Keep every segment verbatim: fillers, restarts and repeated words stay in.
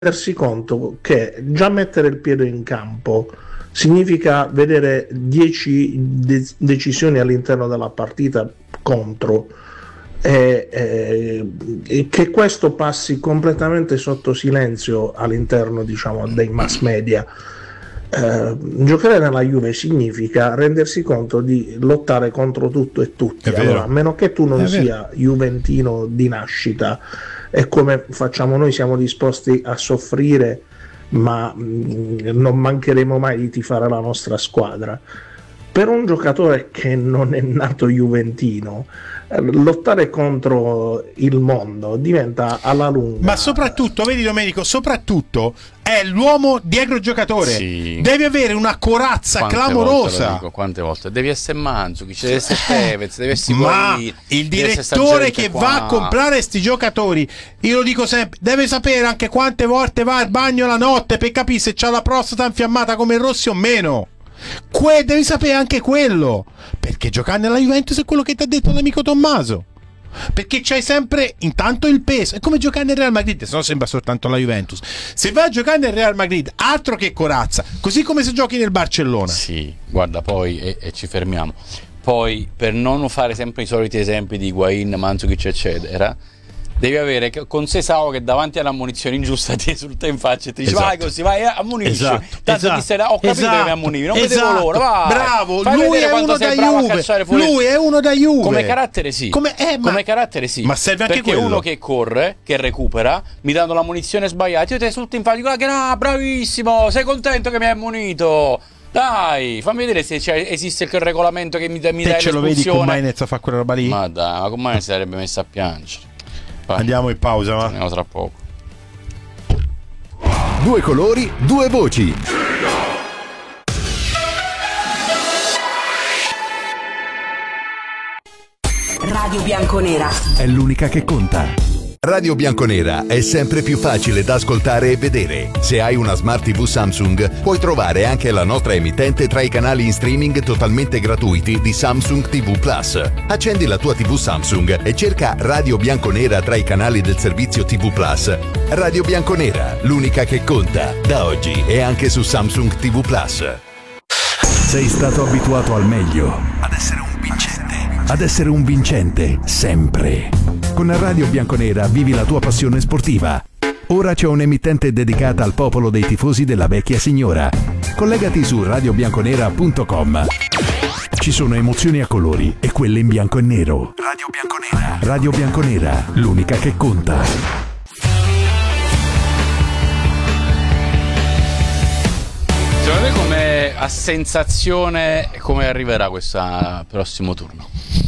rendersi conto che già mettere il piede in campo significa vedere dieci de- decisioni all'interno della partita contro e, e, e che questo passi completamente sotto silenzio all'interno, diciamo, dei mass media. Eh, giocare nella Juve significa rendersi conto di lottare contro tutto e tutti. Allora, a meno che tu non sia juventino di nascita, e come facciamo noi siamo disposti a soffrire, ma mh, non mancheremo mai di tifare la nostra squadra. Per un giocatore che non è nato juventino, eh, lottare contro il mondo diventa alla lunga. Ma soprattutto, vedi Domenico, soprattutto è l'uomo dietro il giocatore. Sì. Devi avere una corazza Quante clamorosa. Volte lo dico, quante volte? Devi essere Mandzukic, devi essere Tevez, devi essere Ma Higuaín, il devi essere sta direttore gente che qua. va a comprare sti giocatori, io lo dico sempre, deve sapere anche quante volte va al bagno la notte per capire se c'ha la prostata infiammata come il Rossi o meno. Que- devi sapere anche quello, perché giocare nella Juventus è quello che ti ha detto l'amico Tommaso, perché c'hai sempre intanto il peso, è come giocare nel Real Madrid, se no sembra soltanto la Juventus. Se vai a giocare nel Real Madrid, altro che corazza, così come se giochi nel Barcellona. Sì, guarda, poi e, e ci fermiamo. Poi, per non fare sempre i soliti esempi di Higuaín, Mandzukic eccetera, devi avere con sé Sao che davanti alla munizione ingiusta ti esulta in faccia e ti dice: esatto, vai così, vai, ammonisci. Esatto, Tanto esatto, ti sei, ho capito esatto, che mi ammonivi, non esatto, vedevo l'ora, vai. Bravo, Fai lui è uno da Juve. Lui è uno da Juve. Come carattere sì. Come, eh, ma, come carattere sì. Ma serve anche perché quello. Uno che corre, che recupera, mi danno la munizione sbagliata, io ti esulto in faccia, dico: ah, che no, bravissimo, sei contento che mi hai ammonito? Dai, fammi vedere se c'è, esiste quel regolamento che mi, mi dà l'espulsione. Te ce lo vedi con Mainez a fare quella roba lì? Ma dai, ma con Mainez si sarebbe messo a piangere. Vai. Andiamo in pausa, va? Andiamo tra poco. Due colori, due voci. Radio Bianconera è l'unica che conta. Radio Bianconera è sempre più facile da ascoltare e vedere. Se hai una Smart tivù Samsung, puoi trovare anche la nostra emittente tra i canali in streaming totalmente gratuiti di Samsung tivù Plus. Accendi la tua tivù Samsung e cerca Radio Bianconera tra i canali del servizio tivù Plus. Radio Bianconera, l'unica che conta, da oggi e anche su Samsung tivù Plus. Sei stato abituato al meglio, ad essere un vincente, ad essere un vincente sempre. Con Radio Bianconera vivi la tua passione sportiva. Ora c'è un'emittente dedicata al popolo dei tifosi della vecchia signora. Collegati su radio bianconera punto com. Ci sono emozioni a colori e quelle in bianco e nero. Radio Bianconera. Radio Bianconera, l'unica che conta. Secondo te come a sensazione come arriverà questo prossimo turno?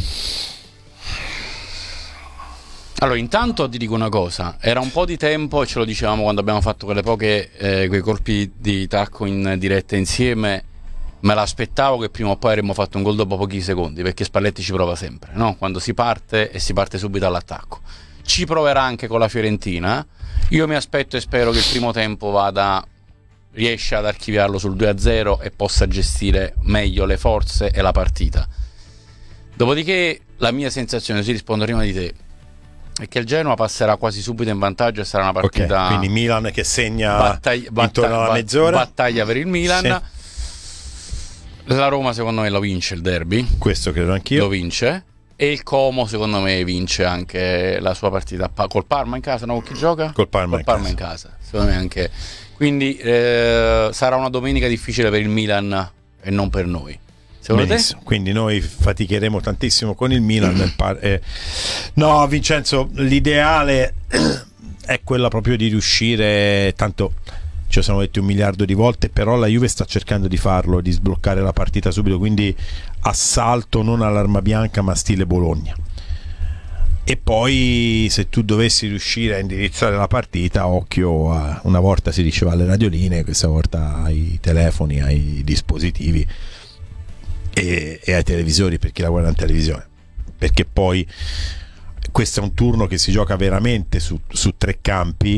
Allora, intanto ti dico una cosa, era un po' di tempo, e ce lo dicevamo quando abbiamo fatto quelle poche, eh, quei colpi di tacco in diretta insieme, me l'aspettavo che prima o poi avremmo fatto un gol dopo pochi secondi, perché Spalletti ci prova sempre, no? Quando si parte e si parte subito all'attacco. Ci proverà anche con la Fiorentina, io mi aspetto e spero che il primo tempo vada, riesca ad archiviarlo sul due a zero e possa gestire meglio le forze e la partita. Dopodiché la mia sensazione, si rispondo prima di te, è che il Genoa passerà quasi subito in vantaggio e sarà una partita, okay, quindi Milan che segna battaglia, intorno alla mezz'ora, battaglia per il Milan, sì. La Roma secondo me lo vince il derby, questo credo anch'io, lo vince, e il Como secondo me vince anche la sua partita col Parma in casa, no? Con chi gioca? Col Parma, col in, Parma casa. in casa secondo me anche, quindi eh, sarà una domenica difficile per il Milan e non per noi. Benissimo. Quindi noi faticheremo tantissimo con il Milan. Nel par- eh. No, Vincenzo, l'ideale è quella proprio di riuscire, tanto ci siamo detti un miliardo di volte, però la Juve sta cercando di farlo, di sbloccare la partita subito, quindi assalto non all'arma bianca ma stile Bologna. E poi se tu dovessi riuscire a indirizzare la partita, occhio a, una volta si diceva alle radioline, questa volta ai telefoni, ai dispositivi e, e ai televisori, per chi la guarda in televisione, perché poi questo è un turno che si gioca veramente su, su tre campi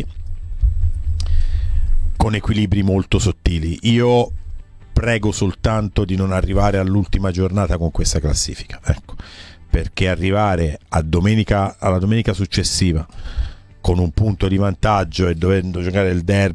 con equilibri molto sottili. Io prego soltanto di non arrivare all'ultima giornata con questa classifica, ecco, perché arrivare a domenica, alla domenica successiva con un punto di vantaggio e dovendo giocare il derby